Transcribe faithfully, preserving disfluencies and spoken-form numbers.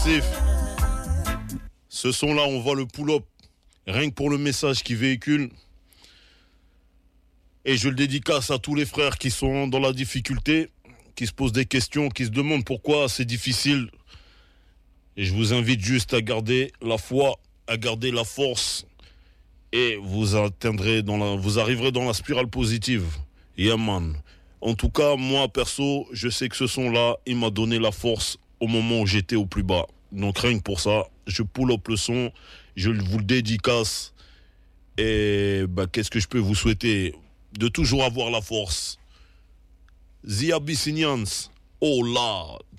massif. Ce son-là, on voit le pull-up. Rien que pour le message qu'il véhicule. Et je le dédicace à tous les frères qui sont dans la difficulté, qui se posent des questions, qui se demandent pourquoi c'est difficile. Et je vous invite juste à garder la foi, à garder la force. Et vous atteindrez dans la, vous arriverez dans la spirale positive. Yeah man. En tout cas, moi perso, je sais que ce son-là, il m'a donné la force au moment où j'étais au plus bas. Donc rien que pour ça, je pull up le son, je vous le dédicace. Et bah, qu'est-ce que je peux vous souhaiter? De toujours avoir la force. The Abyssinians, oh là,